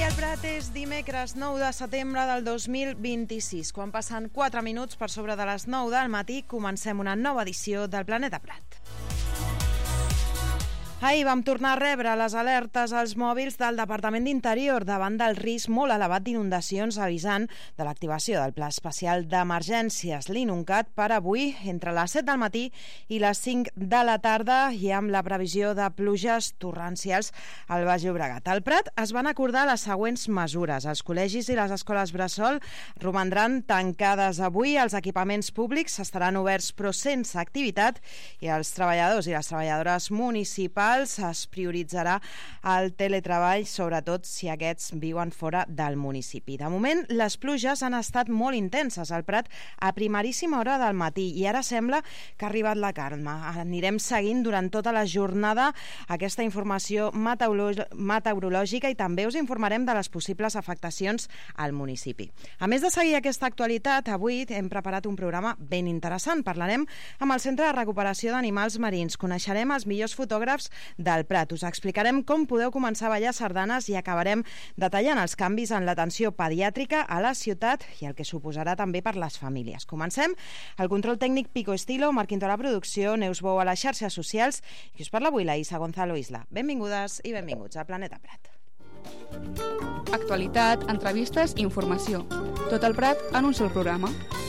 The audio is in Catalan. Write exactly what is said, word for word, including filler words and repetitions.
al Prat és dimecres nou de setembre del dos mil vint-i-sis. Quan passen quatre minuts per sobre de les nou del matí, comencem una nova edició del Planeta Prat. Ahir vam tornar a rebre les alertes als mòbils del Departament d'Interior davant del risc molt elevat d'inundacions, avisant de l'activació del Pla Especial d'Emergències, l'Inuncat, per avui entre les set del matí i les cinc de la tarda, i amb la previsió de pluges torrencials al Baix Llobregat. Al Prat es van acordar les següents mesures. Els col·legis i les escoles bressol romandran tancades avui, els equipaments públics estaran oberts però sense activitat, i els treballadors i les treballadores municipals es prioritzarà el teletreball, sobretot si aquests viuen fora del municipi. De moment, les pluges han estat molt intenses al Prat a primeríssima hora del matí i ara sembla que ha arribat la calma. Anirem seguint durant tota la jornada aquesta informació meteorològica i també us informarem de les possibles afectacions al municipi. A més de seguir aquesta actualitat, avui hem preparat un programa ben interessant. Parlarem amb el Centre de Recuperació d'Animals Marins, coneixerem els millors fotògrafs del Prat, us explicarem com podeu començar a ballar sardanes i acabarem detallant els canvis en l'atenció pediàtrica a la ciutat i el que suposarà també per les famílies. Comencem. El control tècnic Pico Estilo, Marc Quinto a la producció, Neus Bou a les xarxes socials i us parla avui la Isa Gonzalo Isla. Benvingudes i benvinguts a Planeta Prat. Actualitat, entrevistes i informació. Tot el Prat en un sol programa.